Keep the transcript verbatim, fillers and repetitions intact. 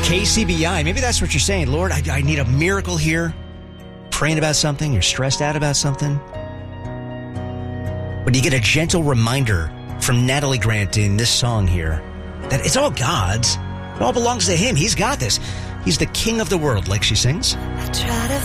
K C B I. Maybe that's what you're saying. Lord, I, I need a miracle here. Praying about something. You're stressed out about something. But you get a gentle reminder from Natalie Grant in this song here that it's all God's. It all belongs to Him. He's got this. He's the King of the world, like she sings. I try to